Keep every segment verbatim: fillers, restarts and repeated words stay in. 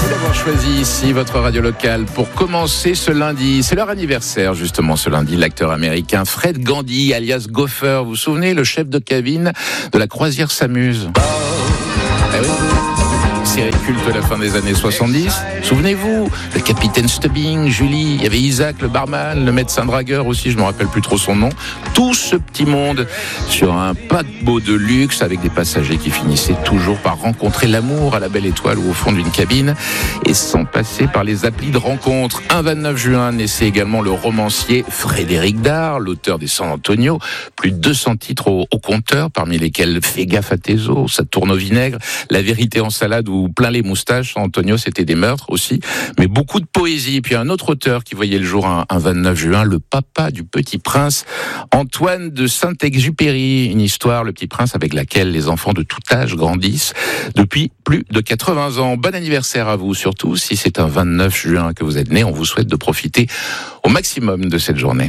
D'avoir choisi ici votre radio locale pour commencer ce lundi. C'est leur anniversaire justement ce lundi. L'acteur américain Fred Gandy alias Gopher, vous vous souvenez, le chef de cabine de la croisière s'amuse. Eh oui. Série culte de la fin des années soixante-dix. Souvenez-vous, le capitaine Stubbing, Julie, il y avait Isaac le barman, le médecin dragueur aussi, je ne me rappelle plus trop son nom. Tout ce petit monde sur un paquebot de luxe avec des passagers qui finissaient toujours par rencontrer l'amour à la belle étoile ou au fond d'une cabine et sans passer par les applis de rencontre. Un vingt-neuf juin naissait également le romancier Frédéric Dard, l'auteur des San Antonio. Plus de deux cents titres au, au compteur, parmi lesquels Fais gaffe à tes os, Ça tourne au vinaigre, La vérité en salade ou Plein les moustaches. San Antonio, c'était des meurtres aussi, mais beaucoup de poésie. Puis un autre auteur qui voyait le jour un, un vingt-neuf juin, le papa du Petit Prince, Antoine de Saint-Exupéry. Une histoire, Le Petit Prince, avec laquelle les enfants de tout âge grandissent depuis plus de quatre-vingts ans. Bon anniversaire à vous, surtout si c'est un vingt-neuf juin que vous êtes né. On vous souhaite de profiter au maximum de cette journée.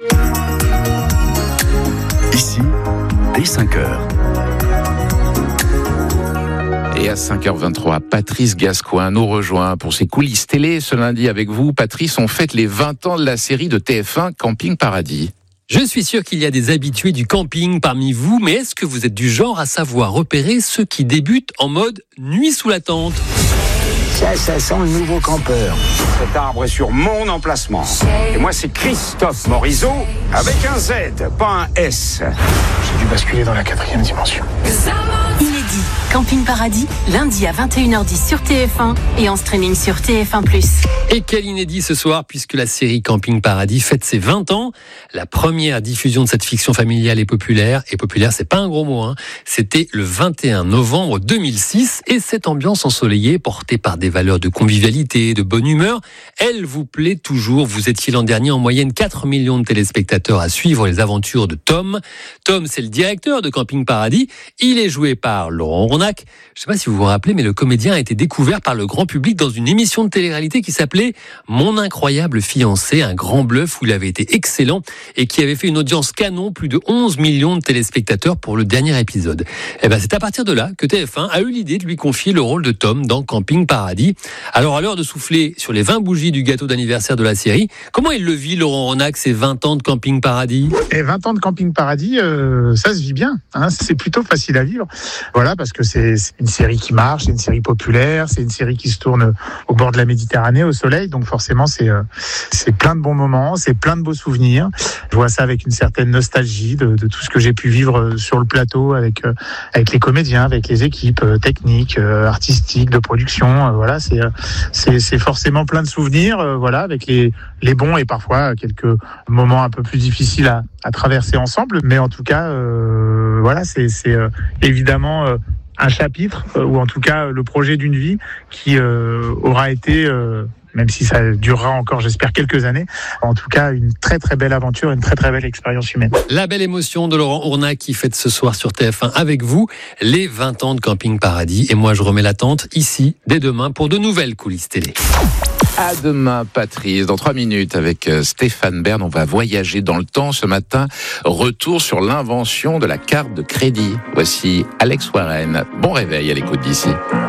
Ici, dès cinq heures. Et à cinq heures vingt-trois, Patrice Gascoigne nous rejoint pour ses coulisses télé. Ce lundi avec vous, Patrice, on fête les vingt ans de la série de T F un Camping Paradis. Je suis sûr qu'il y a des habitués du camping parmi vous, mais est-ce que vous êtes du genre à savoir repérer ceux qui débutent en mode nuit sous la tente ? Ça, ça sent le nouveau campeur. Cet arbre est sur mon emplacement. Et moi, c'est Christophe Morizot avec un Z, pas un S. J'ai dû basculer dans la quatrième dimension. Inédit, Camping Paradis, lundi à vingt et une heures dix sur T F un et en streaming sur T F un plus. Et quel inédit ce soir, puisque la série Camping Paradis fête ses vingt ans. La première diffusion de cette fiction familiale et populaire, et populaire c'est pas un gros mot, hein, c'était le vingt et un novembre deux mille six, et cette ambiance ensoleillée, portée par des valeurs de convivialité, de bonne humeur, elle vous plaît toujours. Vous étiez l'an dernier en moyenne quatre millions de téléspectateurs à suivre les aventures de Tom. Tom, c'est le directeur de Camping Paradis. Il est joué par Laurent Ronac. Je ne sais pas si vous vous rappelez, mais le comédien a été découvert par le grand public dans une émission de télé-réalité qui s'appelait Mon incroyable fiancé, un grand bluff où il avait été excellent et qui avait fait une audience canon, plus de onze millions de téléspectateurs pour le dernier épisode. Et ben, c'est à partir de là que T F un a eu l'idée de lui confier le rôle de Tom dans Camping Paradis. Alors, à l'heure de souffler sur les vingt bougies du gâteau d'anniversaire de la série, comment il le vit, Laurent Ronac, ces vingt ans de Camping Paradis ? Et vingt ans de Camping Paradis, euh, ça se vit bien, hein, c'est plutôt facile à vivre. Voilà, parce que c'est, c'est une série qui marche, c'est une série populaire, c'est une série qui se tourne au bord de la Méditerranée, au soleil, donc forcément c'est euh, c'est plein de bons moments, c'est plein de beaux souvenirs. Je vois ça avec une certaine nostalgie de, de tout ce que j'ai pu vivre sur le plateau avec euh, avec les comédiens, avec les équipes euh, techniques, euh, artistiques, de production. Euh, voilà, c'est, euh, c'est c'est forcément plein de souvenirs. Euh, voilà, avec les les bons et parfois quelques moments un peu plus difficiles à, à traverser ensemble. Mais en tout cas, euh, voilà, c'est c'est euh, évidemment euh, un chapitre, euh, ou en tout cas le projet d'une vie qui euh, aura été, euh, même si ça durera encore, j'espère, quelques années, en tout cas une très très belle aventure, une très très belle expérience humaine. La belle émotion de Laurent Ronac qui fête ce soir sur T F un avec vous les vingt ans de Camping Paradis. Et moi je remets l'attente ici dès demain pour de nouvelles coulisses télé. À demain, Patrice. Dans trois minutes, avec Stéphane Bern, on va voyager dans le temps. Ce matin, retour sur l'invention de la carte de crédit. Voici Alex Warren. Bon réveil à l'écoute d'ici.